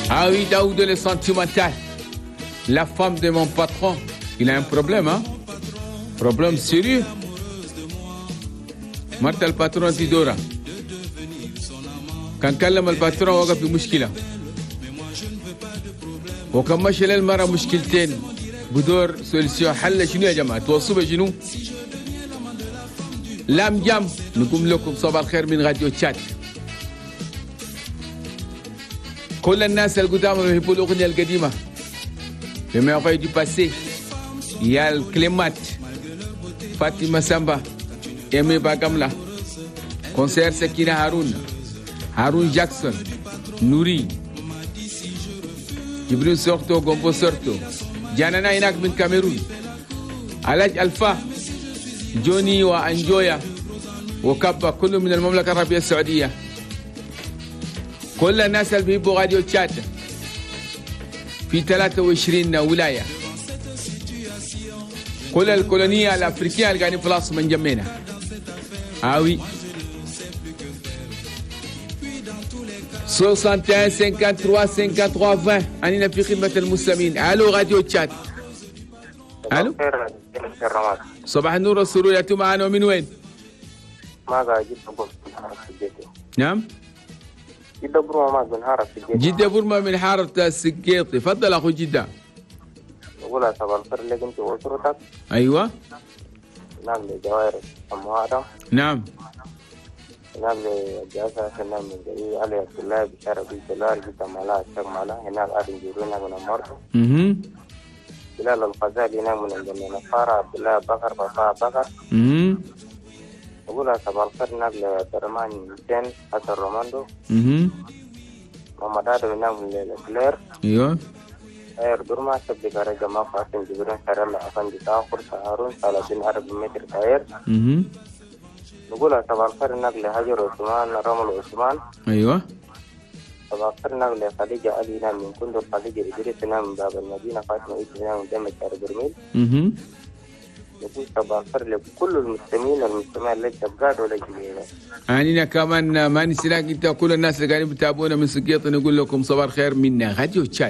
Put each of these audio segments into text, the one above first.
Ah oui, Daoud, le sentimental. La femme de mon patron, il a un problème, hein? Problème sérieux. Marta الباترون تدورا كان كلم الباترون وقف في مشكلة وكان مشي للمرة مشكلتين بدور سوليسيون حل شنو يا جماعة توصوا شنو لام جام نقوم لكم صباح الخير من راديو تشات كل الناس القدامى يحبوا الأغنية القديمة لما يغير دي باسي يا الكلمات فاطمة سامبا Aimé Bagamla, concert Sekina Haroun Jackson, Nouri, Jibril Sorto, Gombo Sorto, Janana Inak min Cameroun, Alaj Alpha, Johnny وأنجويا وكابا كله من المملكة العربية السعودية. كل الناس اللي بيحبوا راديو تشات في 23 ولاية. كل الكولونية الأفريقية اللي قاعدين في الأصل من جمينا. Ah oui. 61 53 53 20 أنا في خدمة المسلمين. ألو راديو تشات. ألو. صباح النور والسرور يا تو معنا ومن وين؟ ماذا جدة برما من حارة نعم. جدة برما من حارة السجيتي. جدة برما من حارة السجيتي. تفضل أخو جدة. أقول صباح الخير لك أنت وأسرتك. أيوة. نعم لجوائر أم آدم. نعم. هناك جاسة هناك من جري علي عبد الله بشارة بالدولار جدا مالا أشتغ مالا هناك آدم جيرونا من المرض. بلال الغزالي هناك من الجنة نصارى عبد الله بكر بابا بكر. أقول صباح الخير هناك لدرمان ميتين حسن روماندو. محمد آدم هناك من ليلة أيوة. خير درما سبدي كاري جماعة فاسم جبران سرلا أفندي تاخر سهارون سالدين عرب متر خير. نقول صباح الخير هناك لهاجر عثمان رمل عثمان. أيوة. صباح الخير هناك لخديجة علي هناك من كندر خديجة إدريس هناك من باب المدينة فاطمة إيش هناك من دمك شارع برميل. نقول صباح الخير لكل المستمعين والمستمعات اللي تبقى ولا جميلة. أنا كمان ما نسيناك أنت كل الناس اللي قاعدين بتابعونا من سقيط نقول لكم صباح الخير من راديو تشات.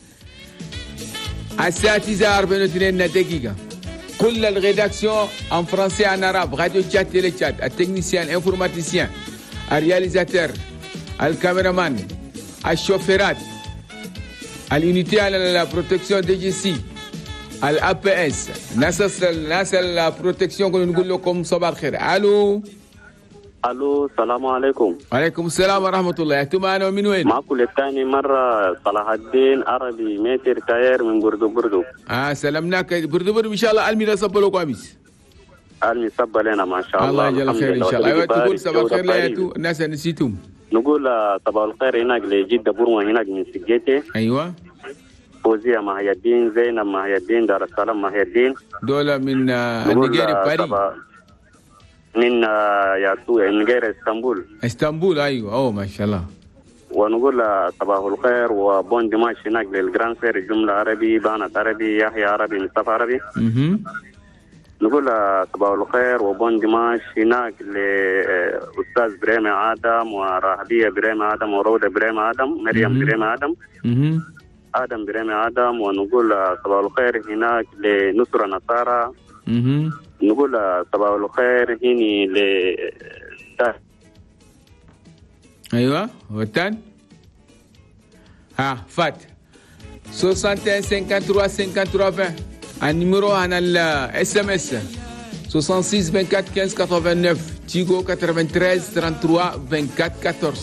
الساعة 42 دقيقة. كل الريداكسيون en français en arabe radio chat télé chat التكنيسيان الانفورماتيسيان الرياليزاتور الكاميرامان الشوفيرات اليونيتي على la protection DGC الAPS ناس البروتكسيون نقول لكم صباح الخير. الو السلام عليكم. وعليكم السلام ورحمة الله. أنتم معنا ومن وين؟ معكم للثاني مرة صلاح الدين عربي متر كاير من بردو. سلمناك بردو إن شاء الله ألمي رصب كويس. ألمي صب لنا ما شاء الله. الله يجزاك خير إن شاء الله. أيوة تقول صباح الخير لياتو الناس نسيتم. نقول صباح الخير هناك لجدة برما هناك من سجيتي. أيوة. فوزية مهي الدين زينب مهي الدين دار السلام مهي الدين. دولة من نيجيريا باريس. من نيجيريا اسطنبول. ايوه اوه ما شاء الله. ونقول صباح الخير وبون ديماش هناك للجراند سير جمله عربي بانت عربي يحيى عربي مصطفى عربي. نقول صباح الخير وبون ديماش هناك لاستاذ بريم ادم ورهبيه بريم ادم وروده بريم ادم مريم بريم ادم. ادم بريم ادم. ونقول صباح الخير هناك لنصر نصارى. نقول صباح الخير هني ايوه والتاني فات 61 53 53 20 النيميرو انا الاس ام اس 66 24 15 89 تيجو 93 33 24 14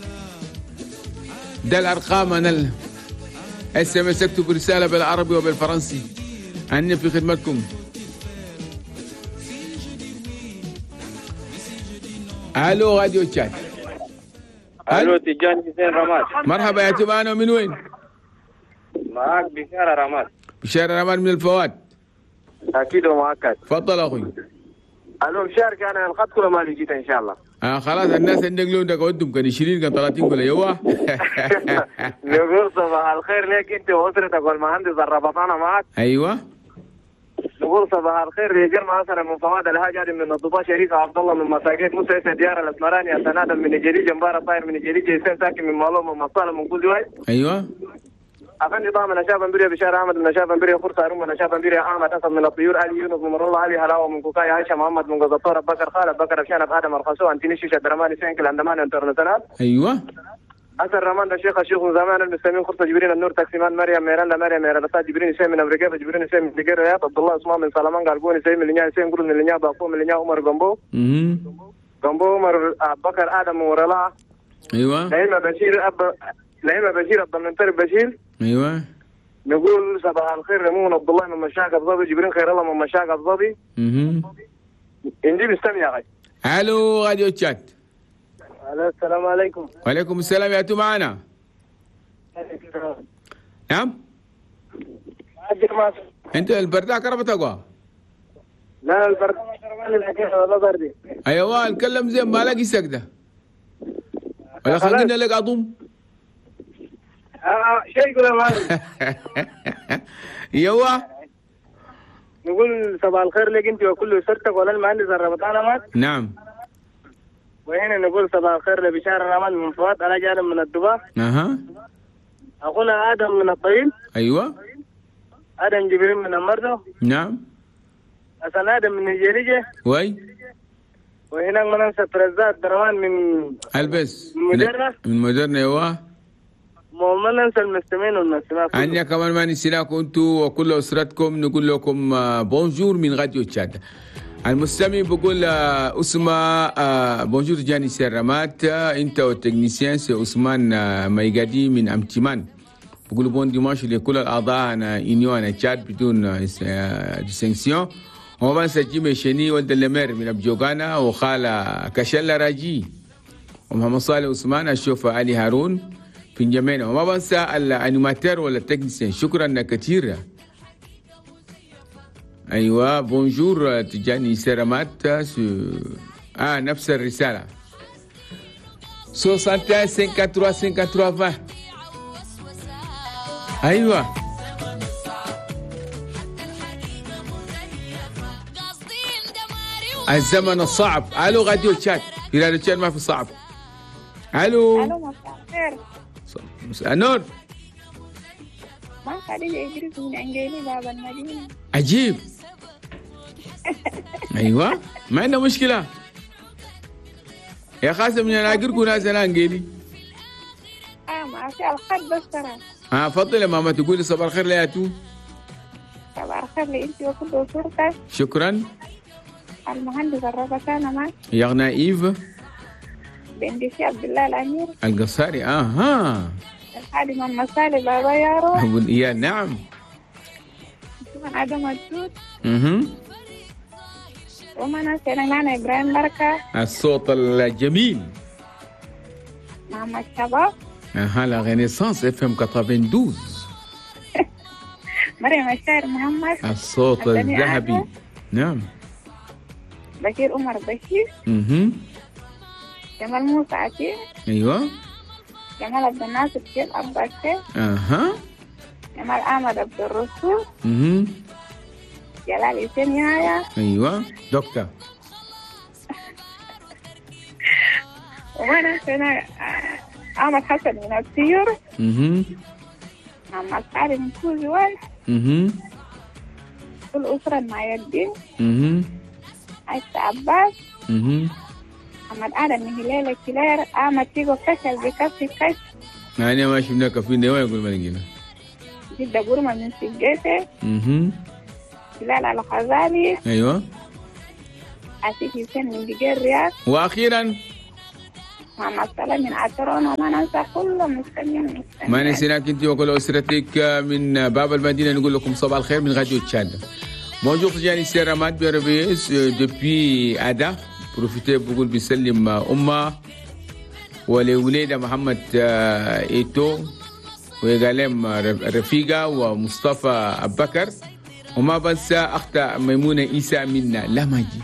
ده الارقام. انا الاس ام اس اكتب رساله بالعربي وبالفرنسي. اني في خدمتكم. الو راديو تشات. الو تجاني حسين رماد. مرحبا يا تبعنا من وين؟ معك بشارة رماد. بشارة رماد من الفوات. اكيد ومؤكد. تفضل اخوي. الو بشار كان الخط كله ما لقيته ان شاء الله. خلاص الناس عندك لون ده قدم كان 20 كان 30 كله يوا. نقول صباح الخير لك انت واسرتك والمهندس الربطانه معك. ايوه. نقول صباح الخير رجال معاصر من فواد الهاجري من الضباط شريك عبد الله من مساكين موسى ديار الاسمراني اتنادم من جريج جنبار طاير من جريج حسين ساكن من مالو من مصالح من كل واحد. ايوه أفندي طه من أشاف أمبريا بشار أحمد من أشاف أمبريا فرصة أروم من أشاف أمبريا أحمد أسد من الطيور علي يونس من مر الله علي هلاوة من كوكاي عائشة محمد من قزطورة بكر خالد بكر أفشان آدم الخسو أنتني شيشة درماني سينكل عندمان انترناسيونال. ايوه أسر رمان الشيخ زمان المستمعين خرطة جبرين النور تقسيمان مريم ميراندا مريم ميراندا جبرين سيم من أمريكا جبرين سيم من دقير رياض عبد الله اسماء من سلمان قلبوني سيم من لنيا سيم قرن من لنيا باقو من لنيا عمر قنبو عمر بكر آدم ورلا. ايوه لهيما بشير عبد المنطر بشير. ايوه نقول صباح الخير رمون عبد الله من مشاق الضبي جبرين خير الله من مشاق الضبي. انجي بستمع يا اخي. الو راديو تشات. السلام عليكم. وعليكم السلام. يا تو معنا. نعم انت البردة كربت اقوى. لا البردة ما شرباني الحكاية والله بردي. ايوه نتكلم زين ما لاقي سكتة ولا خلينا لك اضم. شيء يقول ما ايوه نقول صباح الخير لك انت وكل اسرتك ولا المهندس الربطان مات. نعم. وهنا نقول صباح الخير لبشار الرحمن من فؤاد انا جانب من الدبا. اها. اخونا ادم من الطيب. ايوه. ادم جبريل من المردو. نعم. حسن ادم من الجريجه. وي. وهنا مننسى ترزات دروان من البس من مدرنا. ايوه. ما ننسى المستمعين والمستمعات. أنا كمان ما نسيناكم أنتم وكل أسرتكم. نقول لكم بونجور من راديو تشاد. المستمع بقول أسماء بونجور جاني سيرامات أنت والتكنيسيان سي عثمان ميغادي من أمتمان. بقول بون ديماش لكل الأعضاء أنا إنيو أنا تشاد بدون ديسنكسيون. وما سجيم شني ولد اللمير من أبجوغانا وخالة كشلا راجي ومحمد صالح عثمان أشوف علي هارون في الجميع. وما بنسى الانيماتير ولا التكنيسيان. شكرا كثير. ايوه بونجور تجاني سيرامات نفس الرساله. 61 53 53 ايوه. الزمن الصعب. الو راديو تشات. في راديو تشات ما في صعب. الو مساء الخير. نور. ما خليل إدريس من أنجيلي باب المدينة. عجيب. أيوة ما عندنا مشكلة يا خاسم. من أناقركم ناس أنا أنجيلي. ما في الخط بس ترى. فضل يا ماما تقولي صباح الخير لياتو. صباح الخير لإنتي وكل أسرتك. شكرا. المهندس الربطان معك. يغنى إيف. بندسي عبد الله الأمير. القصاري. أها. الخادم المصالي بابا يارو. أبو الإيال. نعم. اسمه آدم الدود. وما نسينا معنا إبراهيم بركة. الصوت الجميل. محمد شباب. لا رينيسانس اف ام 92. مريم الشاعر محمد. الصوت الذهبي. نعم. بشير عمر بشير. جمال موسى عتيق. ايوه. جمال عبد الناصر كيل عباسي. جمال احمد عبد الرسول. جلال حسين يحيى. ايوه دكتور. وانا سنة احمد حسن من السيور. محمد سالم من كوزوال. كل أسرة مع الدين. عيسى عباس. محمد آدم من هلال كلير. أحمد تيجو كشل بكفي كش. أنا ما شفنا كفين ده وين يقول مالجينا. جدة بورما من سجيته. هلال على خزالي. أيوة. عسيف حسين من دقيق الرياض. وأخيرا محمد سلام من عطرون. وما ننسى كل مستمعين. ما نسيناك أنت وكل أسرتك من باب المدينة. نقول لكم صباح الخير من راديو تشاد. Bonjour Tijani Seramat Berbees depuis Ada. Profitez بقول بيسلم أمة ولوليدة محمد إيتو ويقالم رفيقة ومصطفى أبو بكر. وما بنسى أختها ميمونة إيسا منا لماجي.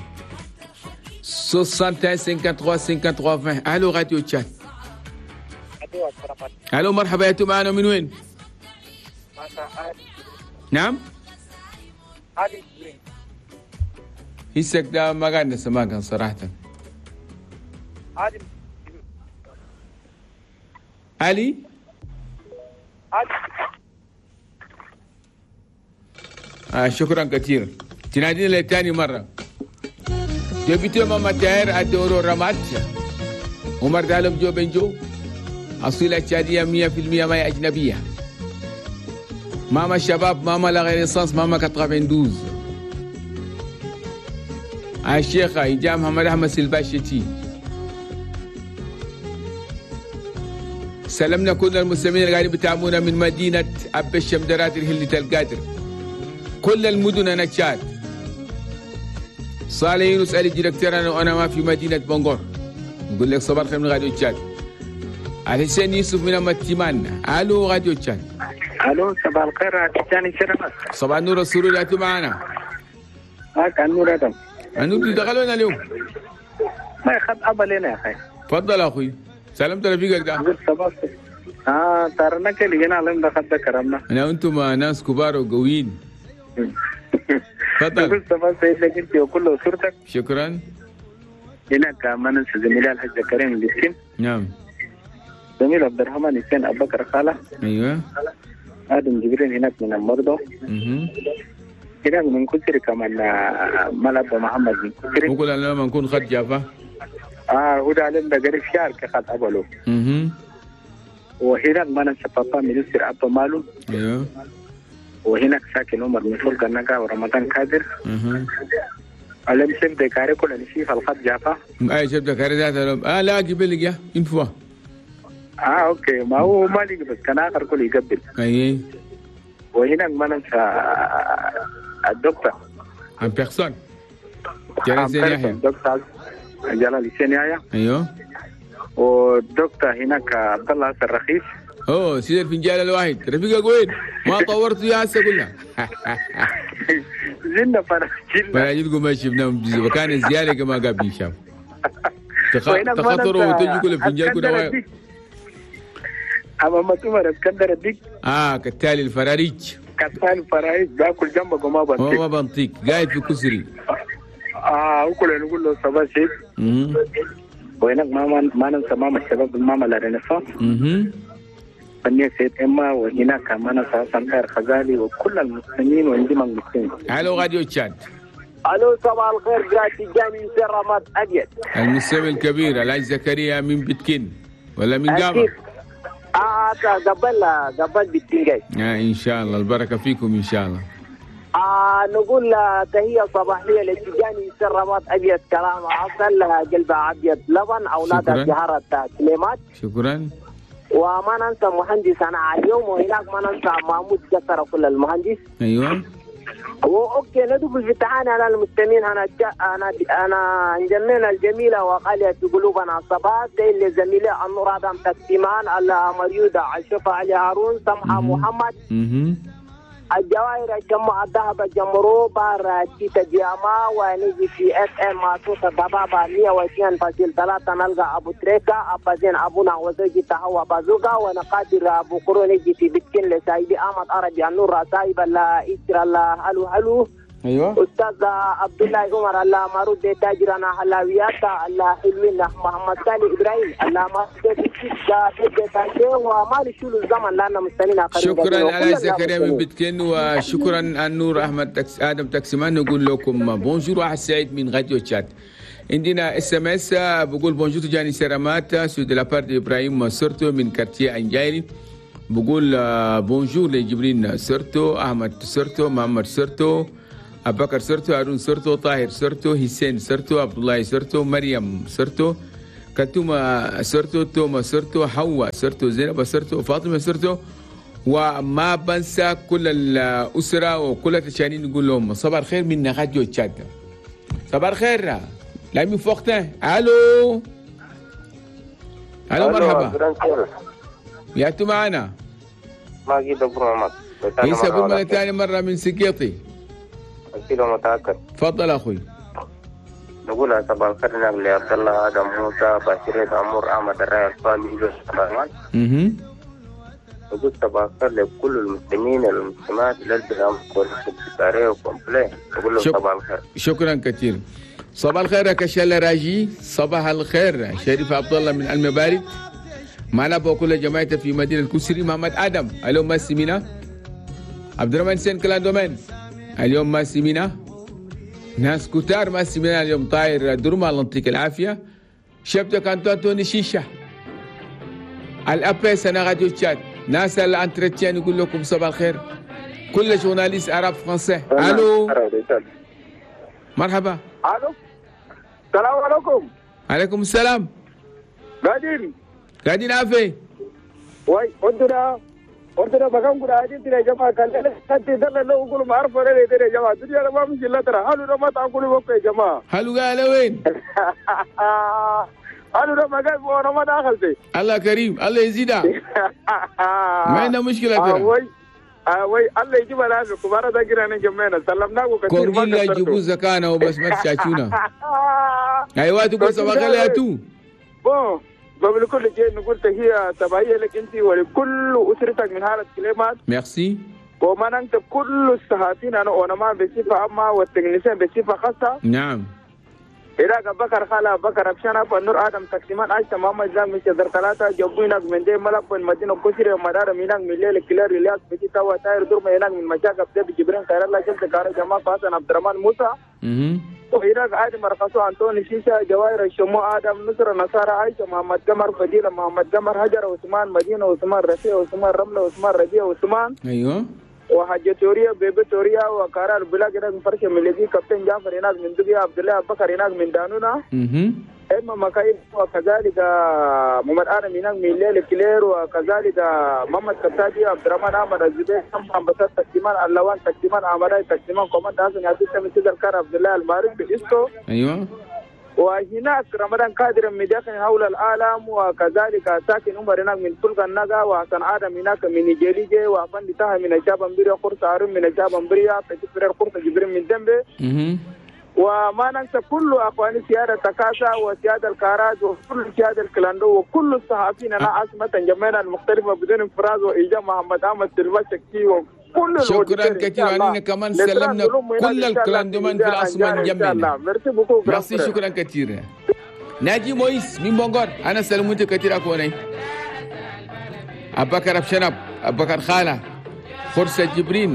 61 53 53 20. ألو راديو تشات. ألو مرحبا. يا معنا من وين؟ نعم آدم جبرين. هسك ده ما قاعد نسمعك صراحة. آدم علي شكرا كثيرا. تنادينا لتاني مرة. ديبيتو ماما تاير أدورو رمات عمر دالم جو بنجو أصيلة تشادية 100% ما أجنبية. ماما شباب، ماما لا غير إنسانس، ماما 92. الشيخة إجام محمد أحمد سلباشتي. سلمنا كل المسلمين اللي قاعدين بتعامونا من مدينة أب الشمدرات الهلة القادر، كل المدن نشات. صالح يونس علي ديركتور أنا ما في مدينة بنغور، نقول لك صباح الخير من راديو تشاد. الحسين يوسف من التيمان. ألو راديو تشاد. الو صباح الخير تاني شرفت. صباح النور السرور يا معنا. كان نور ادم. النور دخلونا اليوم. ما يخد ابا لنا يا اخي. تفضل اخوي. سلمت رفيقك ده. صباح ترى كل جينا لهم دخلت كرمنا. انا وانتم ناس كبار وقويين. تفضل. صباح سيد لك انت وكل اسرتك. شكرا. هناك من زميلي الحاج كريم الدسم. نعم. زميل عبد الرحمن حسين ابو بكر خاله. ايوه. ادم جبرين هناك من المرضى. هناك من كسر كمان ملعب محمد من كسر. نقول انا لما نكون خد جافا. هو ده علم ده قريب شهر كخد ابلو. وهناك ما ننسى بابا مينستر ابا مالو. ايوه. وهناك ساكن عمر مسؤول كنكا ورمضان كادر. علم سيف دكاري كل نشيف الخط جافا. اي سيف دكاري ذات لا قبل يا انفوا. اوكي ما هو مالي بس كان اخر كل يقبل. اي. وهناك ما ننسى الدكتور. ان بيرسون. جلال يحيى. الدكتور جلال يحيى. ايوه. والدكتور هناك عبد الله الرخيص. اوه سيد الفنجان الواحد رفيقك وين؟ ما طورت يا هسه كلها. زلنا فراجلكم ما شفناهم وكان الزياده كما قال بيشاف. تخطروا وتجي كل فنجان كده واحد. أما ما تمر اسكندر الديك. كالتالي الفراريج. كالتالي الفراريج باكل جنبك وما بنطيق. ما بنطيق قاعد في كسري. وكل نقول له صباح شيء. وهناك ما ننسى ماما الشباب ماما لارينيسون. فنية سيد إما وهناك ما ننسى سنتير خزالي وكل المسلمين وانجمع المسلمين. الو راديو تشاد. الو صباح الخير جاتي جاني سرمات أبيض. المسلم الكبير الحاج زكريا من بتكين ولا من جامع؟ قبل بتكين جاي. ان شاء الله البركة فيكم ان شاء الله. نقول تهية صباحية لتجاني سرمات أبيض كلام أصل قلبها أبيض لبن أولادها جهرة كلمات. شكرا. وما ننسى مهندس أنا اليوم وهناك ما ننسى محمود جسر كل المهندس. أيوة. اوكي ندوب الفتحان على المستمعين. انا نجمعنا الجميله وقالت قلوبنا صباح اللي زميلي النور ادم تقسيمان على مريوده عشفه علي هارون سمحه محمد. الجواهر الجمع الذهب الجمرو بار تيتا دياما ونجي في اس ام ماسوسه دبابه 102.3 نلقى ابو تريكا ابا زين ابونا وزوجي تهوى بازوكا ونقادر ابو قرون نجي في بتكين لسايبي احمد عربي النور سايب الاسر الله الو ايوه استاذ عبد الله عمر الله مارود تاجرنا حلويات الله حلوين محمد صالح ابراهيم الله ما ومالي شو الزمن لنا مستنينا. شكرا على زكريا من بتكين وشكرا النور احمد ادم تكسيمان. نقول لكم بونجور واحد سعيد من راديو تشات. عندنا اس ام اس بقول بونجور جاني سيرامات سو دي لابار دي ابراهيم سورتو من كارتيه انجايري. بقول بونجور لجبرين سورتو احمد سورتو محمد سورتو أبو بكر سرتو هارون سرتو طاهر سرتو حسين سرتو عبد الله سرتو مريم سرتو كتوما سرتو توما سرتو حواء سرتو زينب سرتو فاطمة سرتو. وما بنسى كل الأسرة وكل التشانين نقول لهم صباح الخير من راديو تشاد. صباح الخير لا من فوقته. ألو مرحبا ياتوا معنا. ما قيد أبو محمد يسابون مرة ثانية مرة من سكيطي. كيلو متأكد. تفضل أخوي. نقول صباح الخير نقول عبد الله آدم موسى بشير عمر أحمد الرئيس فامي يوسف الرحمن. نقول صباح الخير لكل المسلمين والمسلمات للبرنامج والسكرتارية وكومبلين، نقول له صباح الخير. شكرا كثير. صباح الخير يا كشال راجي. صباح الخير شريف عبد الله من المبارد. معنا بكل جماعته في مدينة الكسري. محمد آدم اليوم ما سمينا. عبد الرحمن سين كلان دومين اليوم ما سمينا. ناس كتار ما سمينا اليوم. طاير درما الله يعطيك العافية. شبتو كانتو أنتوني شيشة الأبس أنا راديو تشات. ناس الانترتيان يقول لكم صباح الخير. كل جورناليست عرب فرنسي. الو مرحبا. الو السلام عليكم. عليكم السلام. قاعدين عافية. واي قلتنا مكان كنا قاعدين يا جماعه. قال لي انت دل لو يقولوا ما اعرف ولا يا جماعه. الدنيا ما مش الا ترى. حلو ما تاكلوا بكره يا جماعه. حلو قال وين؟ حلو ما قال وانا ما دخلت. الله كريم الله يزيدها. ما عندنا مشكله ترى. وي الله يجيب لازم كبار ده كده جمعنا سلمناكم كثير. كون لا يجيبوا زكانا وبس ما تشاكونا. ايوه تقول صباح الخير يا تو. قبل كل شيء نقول تحية تبعية لك انت ولكل اسرتك من هذا الكلمات. ميرسي. وما نكتب كل الصحافيين انا ما بصفه عامه والتكنيسيين بصفه خاصه. نعم. إراك بكر خاله بكر أبشنا فنور آدم تقسيمان عايشة محمد زان مشدر ثلاثة جبوينك من دي ملك من مدينة كسرى ومدار مينك من ليل كلار رياض بيجي توا تاير دور مينك من مشاكل بدي جبرين خير الله جل تكاره جماعة فاسن عبد الرحمن موسى. وإراك آدم مرقصو أنتوني شيشة جواهر الشمو آدم نصر نصارى عايشة محمد قمر فضيلة محمد قمر هجر عثمان مدينة عثمان رفيع عثمان رملة عثمان ربيع عثمان. أيوه. وحاجة توريا بيبي توريا وكارال بلاك هناك من فرش ملكي كابتن جعفر هناك من دبي عبد الله بكر هناك من دانونا. إما مكايب وكذلك محمد آدم هناك من ليل كلير وكذلك محمد كتاجي عبد الرحمن أحمد الزبير أمبسط تقسيمان اللوان تقسيمان عمراء تقسيمان كوماند حسن ياسين تمسيد الكار عبد الله المعروف بإسكو. أيوه. وهناك رمضان قادر من داخل حول العالم وكذلك ساكن عمر هناك من تلك النجا وحسن آدم هناك من نيجيريا وأفندي تاها من الشابمبريا قرص عارم من الشابمبريا فتفرر قرص جبرين من دمبي. وما ننسى كل أخواني سيادة تكاسا وسيادة الكاراج وكل سيادة الكلاندو وكل الصحافيين أنا عاصمة جمعنا المختلفة بدون انفراز وإيجاب محمد أحمد سلوى شكي. شكرا كثير. علينا كمان سلمنا كل الكلاندومان في العاصمة جنبنا. ميرسي شكرا كثير. ناجي مويس من بونغور أنا سلمت كثير أكوني. أبكر أبشنب أبكر خالة خرسة جبرين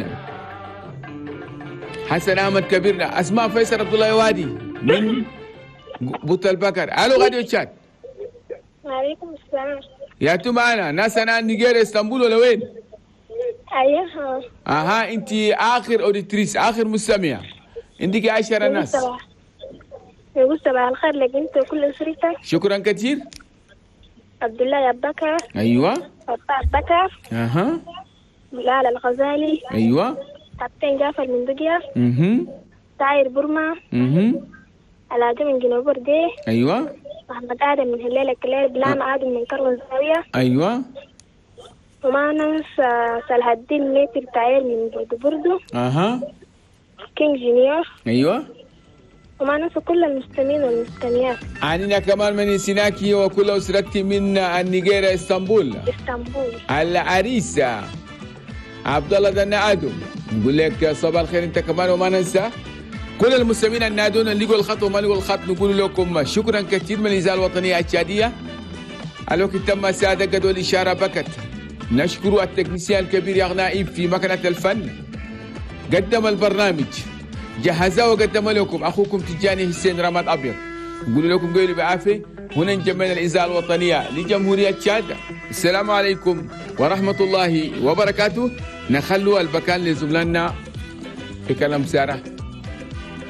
حسن أحمد كبيرنا أسماء فيصل عبد الله وادي من بطل بكر. ألو غادي وشات. وعليكم السلام. يا تو معنا ناس أنا نيجيريا اسطنبول ولا وين؟ ايوه. اها انت اخر اوديتريس اخر مستمعه عندك 10 ناس. يقول صباح الخير لك انت وكل اسرتك. شكرا كثير. عبد الله بكر. ايوه. فتاح بكر. اها. بلال الغزالي. ايوه. كابتن جعفر من دقيا. طاير برما. العاجم من جنوب برديه. ايوه. محمد ادم من هليله كلير بلام ادم من كرم الزاويه. ايوه. وما ننسى صلاح الدين ميتر تعير من بردو. اها. كينج جونيور. ايوه. وما ننسى كل المستمعين والمستمعات. عنينا كمان من سيناكي وكل اسرتي من النيجيريا اسطنبول. العريسه عبد الله دنا ادم نقول لك صباح الخير انت كمان. وما ننسى كل المستمعين النادون اللي يقول الخط وما يقول الخط نقول لكم شكرا كثير من الاذاعه الوطنيه التشاديه. الوقت تم ساعه قدوا الاشاره بكت. نشكر التكنيسيان الكبير يا نائب في مكنة الفن قدم البرنامج جهزه وقدم لكم أخوكم تجاني حسين رماد أبيض. نقول لكم قولوا بعافية. هنا جمعنا الإذاعة الوطنية لجمهورية تشاد. السلام عليكم ورحمة الله وبركاته. نخلوا المكان لزملائنا في كلام سارة.